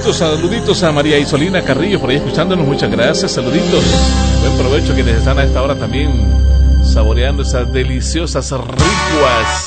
saluditos a María Isolina Carrillo por ahí escuchándonos, muchas gracias, saluditos. Buen provecho a quienes están a esta hora también saboreando esas deliciosas ricuas